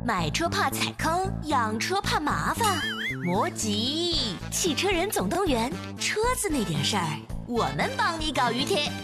买车怕踩坑，养车怕麻烦。莫急，汽车人总动员，车子那点事儿，我们帮你搞余贴。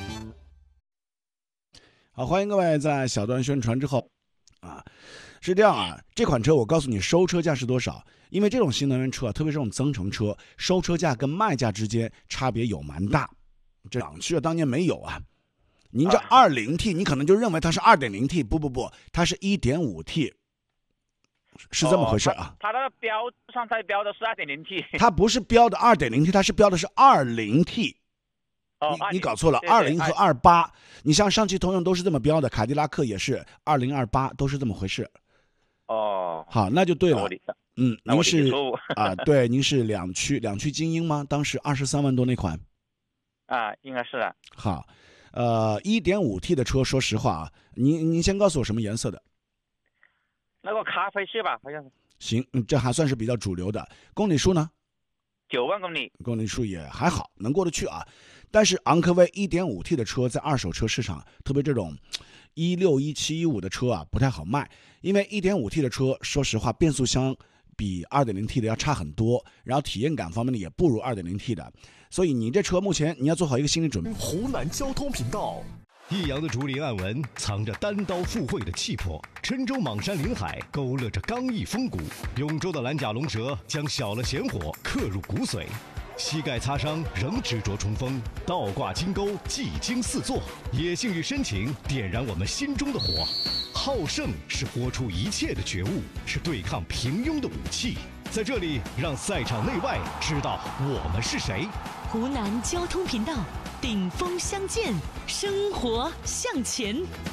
好，欢迎各位在小段宣传之后是这样啊，这款车我告诉你收车价是多少，因为这种新能源车特别是这种增程车，收车价跟卖价之间差别有蛮大。这朗趣当年没有啊。您这 2.0T 你可能就认为它是 2.0T， 不，它是 1.5T， 是这么回事啊。 它的标上在标的是 2.0T， 它不是标的 2.0T， 它是标的是 20T。你搞错了，20和28，你像上汽通用都是这么标的，凯迪拉克也是2028，都是这么回事。好，那就对了。您是对，您是两驱精英吗？当时23万多那款。 应该是的。 好，1.5T 的车，说实话啊，您先告诉我什么颜色的？ 那个咖啡色吧，好像是。 行，这还算是比较主流的。公里数呢 ？9万公里。 公里数也还好，能过得去啊。但是昂科威 1.5T 的车在二手车市场，特别这种16、17、15的车啊，不太好卖，因为 1.5T 的车，说实话，变速箱比 2.0T 的要差很多，然后体验感方面呢也不如 2.0T 的，所以你这车目前你要做好一个心理准备。 湖南交通频道。益阳的竹林暗纹藏着单刀赴会的气魄，郴州莽山林海勾勒着刚毅风骨，永州的蓝甲龙蛇将小了闲火刻入骨髓，膝盖擦伤仍执着冲锋，倒挂金钩技惊四座，野性与深情点燃我们心中的火。好胜是活出一切的觉悟，是对抗平庸的武器。在这里，让赛场内外知道我们是谁。 湖南交通频道，顶峰相见，生活向前。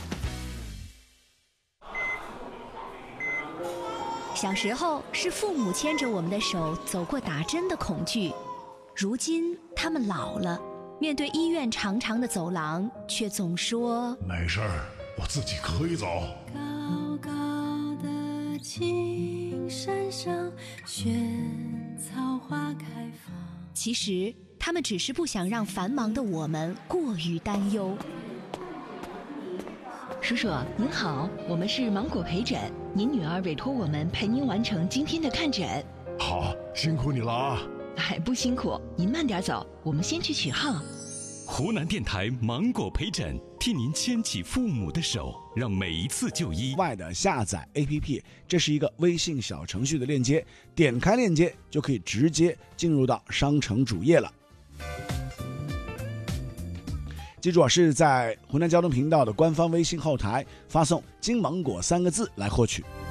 小时候是父母牵着我们的手走过打针的恐惧，如今他们老了，面对医院长长的走廊，却总说没事儿，我自己可以走。 高高的青山上，萱草花开放。 其实他们只是不想让繁忙的我们过于担忧。 叔叔您好，我们是芒果陪诊，您女儿委托我们陪您完成今天的看诊。 好，辛苦你了啊。 不辛苦，您慢点走，我们先去取号。 湖南电台芒果陪诊，替您牵起父母的手，让每一次就医。 外的下载 APP， 这是一个微信小程序的链接，点开链接就可以直接进入到商城主页了。记住是在湖南交通频道的官方微信后台发送金芒果3个字来获取。